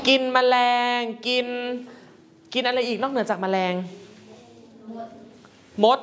กินแมลงกินอะไรอีกนอกเหนือจากแมลงมด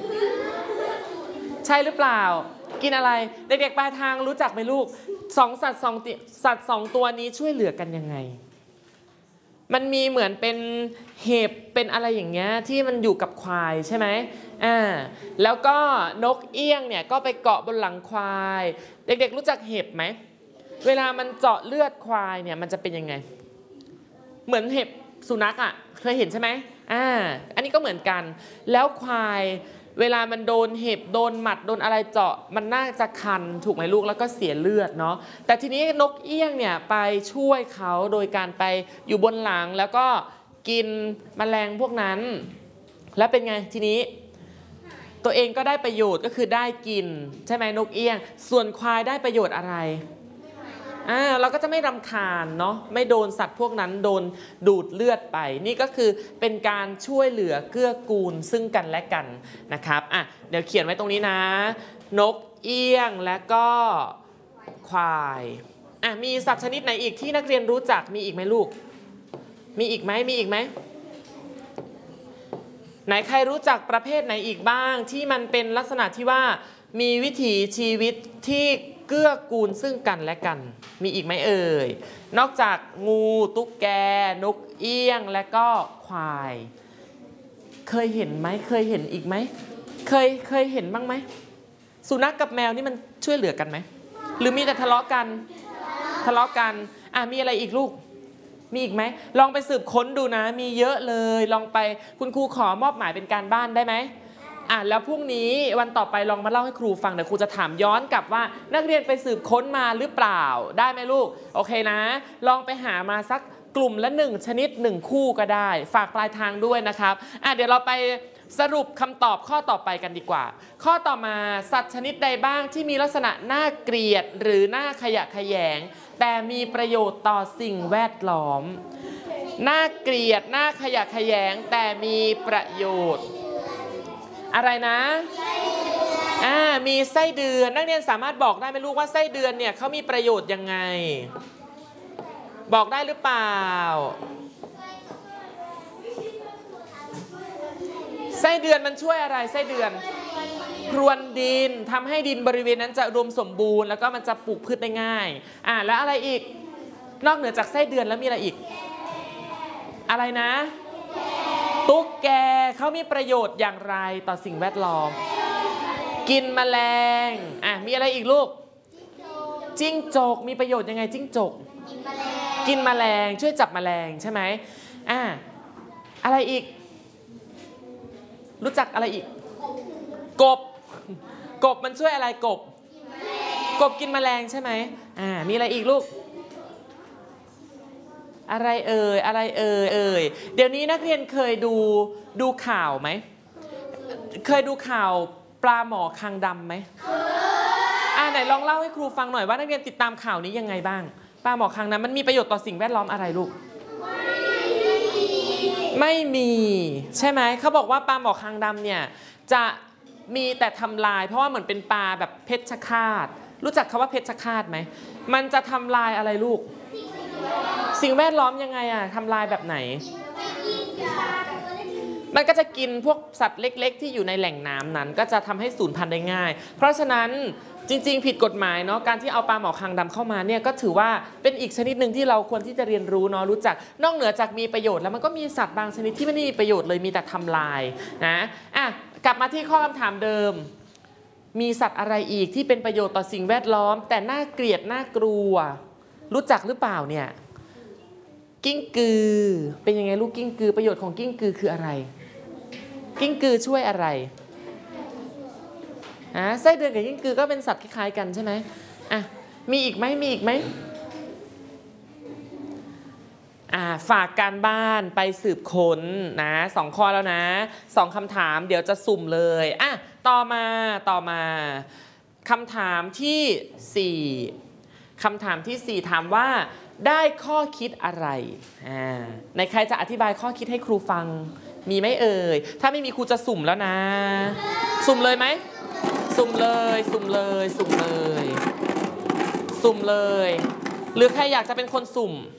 ใช่หรือเปล่ากินอะไรเด็กๆปลายทางรู้จักไหมลูกสัตว์สองตัวนี้ช่วยเหลือกันยังไงมันมีเหมือนเป็นเห็บเป็นอะไรอย่างเงี้ยที่มันอยู่กับควายใช่ไหมแล้วก็นกเอี้ยงเนี่ยก็ไปเกาะบนหลังควายเด็กๆรู้จักเห็บไหมเวลามันเจาะเลือดควายเนี่ยมันจะเป็นยังไงเหมือนเห็บสุนัขอ่ะเคยเห็นใช่ไหมอันนี้ก็เหมือนกันแล้วควายเวลามันโดนเห็บโดนหมัดโดนอะไรเจาะมันน่าจะคันถูกไหมลูกแล้วก็เสียเลือดเนาะแต่ทีนี้นกเอี้ยงเนี่ยไปช่วยเขาโดยการไปอยู่บนหลังแล้วก็กินแมลงพวกนั้นแล้วเป็นไงทีนี้ตัวเองก็ได้ประโยชน์ก็คือได้กินใช่ไหมนกเอี้ยงส่วนควายได้ประโยชน์อะไรเราก็จะไม่รำคาญเนาะไม่โดนสัตว์พวกนั้นโดนดูดเลือดไปนี่ก็คือเป็นการช่วยเหลือเกื้อกูลซึ่งกันและกันนะครับเดี๋ยวเขียนไว้ตรงนี้นะนกเอี้ยงและก็ควายมีสัตว์ชนิดไหนอีกที่นักเรียนรู้จักมีอีกไหมลูกมีอีกไหมไหนใครรู้จักประเภทไหนอีกบ้างที่มันเป็นลักษณะที่ว่ามีวิถีชีวิตที่เกื้อกูลซึ่งกันและกันมีอีกไหมเอ่ยนอกจากงูตุ๊กแกนกเอี้ยงและก็ควายเคยเห็นไหมเคยเห็นอีกไหมเคยเห็นบ้างไหมสุนัขกับแมวนี่มันช่วยเหลือกันไหมหรือมีแต่ทะเลาะกันมีอะไรอีกลูกมีอีกไหมลองไปสืบค้นดูนะมีเยอะเลยลองไปคุณครูขอมอบหมายเป็นการบ้านได้ไหมแล้วพรุ่งนี้วันต่อไปลองมาเล่าให้ครูฟังเดี๋ยวครูจะถามย้อนกลับว่านักเรียนไปสืบค้นมาหรือเปล่าได้ไหมลูกโอเคนะลองไปหามาสักกลุ่มละ1ชนิด1คู่ก็ได้ฝากปลายทางด้วยนะครับเดี๋ยวเราไปสรุปคำตอบข้อต่อไปกันดีกว่าข้อต่อมาสัตว์ชนิดใดบ้างที่มีลักษณะน่าเกลียดหรือน่าขยะแขยงแต่มีประโยชน์ต่อสิ่งแวดล้อมน่าเกลียดน่าขยะแขยงแต่มีประโยชน์อะไรนะมีไส้เดือนนักเรียนสามารถบอกได้ไหมลูกว่าไส้เดือนเนี่ยเขามีประโยชน์ยังไงบอกได้หรือเปล่าไส้เดือนมันช่วยอะไรไส้เดือนพรวนดินทำให้ดินบริเวณนั้นจะอุดมสมบูรณ์แล้วก็มันจะปลูกพืชได้ง่ายแล้วอะไรอีกนอกเหนือจากไส้เดือนแล้วมีอะไรอีกอะไรนะตุ๊กแกเขามีประโยชน์อย่างไรต่อสิ่งแวดล้อมกินแมลงมีอะไรอีกลูกจิ้งจกมีประโยชน์ยังไงจิ้งจกกินแมลงช่วยจับแมลงใช่ไหมอะไรอีกรู้จักอะไรอีกกบมันช่วยอะไรกบกินแมลงใช่ไหมมีอะไรอีกลูกอะไรเอ่ยเดี๋ยวนี้นักเรียนเคยดูข่าวไหมเคยดูข่าวปลาหมอคางดำไหมไหนลองเล่าให้ครูฟังหน่อยว่านักเรียนติดตามข่าวนี้ยังไงบ้างปลาหมอคางดำมันมีประโยชน์ต่อสิ่งแวดล้อมอะไรลูกไม่มีใช่ไหมเขาบอกว่าปลาหมอคางดำเนี่ยจะมีแต่ทำลายเพราะว่าเหมือนเป็นปลาแบบเพชฌฆาตรู้จักคำว่าเพชฌฆาตไหมมันจะทำลายอะไรลูกสิ่งแวดล้อมยังไงทำลายแบบไหนมันก็จะกินพวกสัตว์เล็กๆที่อยู่ในแหล่งน้ำนั้นก็จะทำให้สูญพันธุ์ได้ง่ายเพราะฉะนั้นจริงๆผิดกฎหมายเนาะการที่เอาปลาหมอคางดำเข้ามาเนี่ยก็ถือว่าเป็นอีกชนิดหนึ่งที่เราควรที่จะเรียนรู้เนาะรู้จักนอกเหนือจากมีประโยชน์แล้วมันก็มีสัตว์บางชนิดที่ไม่ได้มีประโยชน์เลยมีแต่ทำลายนะกลับมาที่ข้อคำถามเดิมมีสัตว์อะไรอีกที่เป็นประโยชน์ต่อสิ่งแวดล้อมแต่น่าเกลียดน่ากลัวรู้จักหรือเปล่าเนี่ยกิ้งกือเป็นยังไงลูกกิ้งกือประโยชน์ของกิ้งกือคืออะไรกิ้งกือช่วยอะไรไส้เดือนกับกิ้งกือก็เป็นสัตว์คล้ายๆกันใช่ไหมมีอีกไหมฝากการบ้านไปสืบค้นนะ2ข้อแล้วนะ2คำถามเดี๋ยวจะสุ่มเลยต่อมาคำถามที่4ถามว่าได้ข้อคิดอะไรในใครจะอธิบายข้อคิดให้ครูฟังมีไหมเอ่ยถ้าไม่มีครูจะสุ่มแล้วนะสุ่มเลยไหมสุ่มเลยหรือใครอยากจะเป็นคนสุ่ม